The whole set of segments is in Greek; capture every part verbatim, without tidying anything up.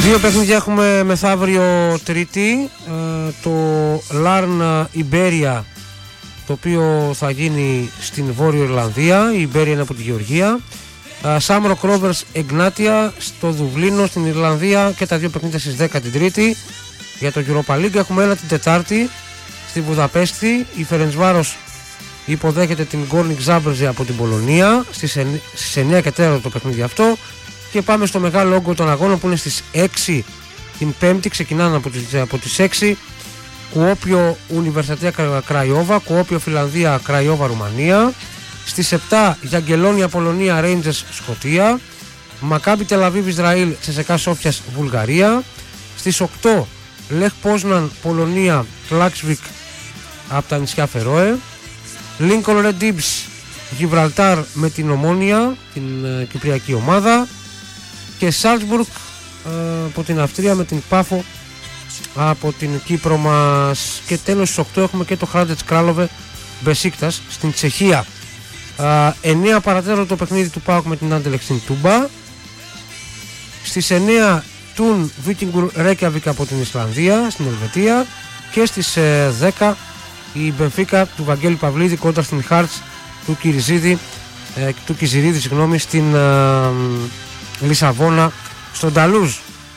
Δύο παιχνίδια έχουμε μεθαύριο Τρίτη, το Λάρν Ιμπέρια, το οποίο θα γίνει στην Βόρειο Ιρλανδία. Η Ιμπέρια είναι από τη Γεωργία. Σάμροκ Ρόβερς Εγνάτια στο Δουβλίνο στην Ιρλανδία, και τα δύο παιχνίδια στις δέκα την Τρίτη. Για το Europa League έχουμε ένα την Τετάρτη στη Βουδαπέστη. Η Φερεντσβάρος υποδέχεται την Γκόρνικ Ζάμπρζε από την Πολωνία στις εννιά και τέσσερα το παιχνίδι αυτό. Και πάμε στο μεγάλο όγκο των αγώνων που είναι στις έξι την Πέμπτη. Ξεκινάνε από τις, από τις έξι. Κουόπιο Ουνιβερσιτέα Κραϊόβα, Κουόπιο Φιλανδία, Κραϊόβα Ρουμανία. Στις επτά Γιαγκελόνια Πολωνία, Rangers Σκωτία. Μακάμπι Τελαβίβ Ισραήλ, Τσεσεκά Σόφιας Βουλγαρία. Στις οκτώ Λεχ Πόσναν Πολωνία, Κλάξβικ από τα νησιά Φερόε. Λίνκολν Ρεντ Ντίμπς Γιβραλτάρ με την Ομόνια, την uh, κυπριακή ομάδα. Και Σάλτσμπουργκ uh, από την Αυστρία με την Πάφο από την Κύπρο μας. Και τέλος στις οκτώ έχουμε και το Χράντετς Κράλοβε Μπεσίκτας στην Τσεχία. uh, εννιά παρατέταρτο το παιχνίδι του ΠΑΟΚ με την Άντελεξ στην Τούμπα. Στις εννιά Τουν Βίκινγκουρ Ρέκιαβικ από την Ισλανδία στην Ελβετία. Και στις uh, δέκα η Μπενφίκα του Βαγγέλη Παυλίδη κόντρα στην Χάρτς του Κυριζίδη, ε, του Κιζιρίδη συγγνώμη, στην ε, Λισαβόνα στον Ταλούζ.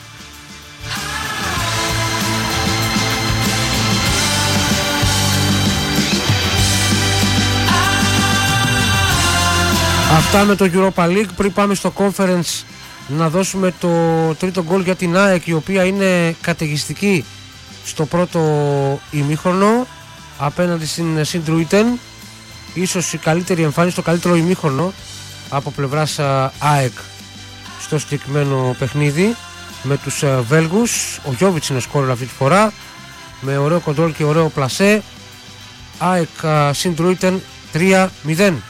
Αυτά με το Europa League. Πριν πάμε στο Conference, να δώσουμε το τρίτο γκολ για την ΑΕΚ, η οποία είναι καταιγιστική στο πρώτο ημίχρονο απέναντι στην Σιντρούιτεν. Ίσως η καλύτερη εμφάνιση, το καλύτερο ημίχρονο από πλευράς ΑΕΚ στο συγκεκριμένο παιχνίδι με τους Βέλγους. Ο Γιώβιτς είναι ο σκόρερ αυτή τη φορά, με ωραίο κοντρόλ και ωραίο πλασέ. ΑΕΚ Σιντρούιτεν τρία μηδέν.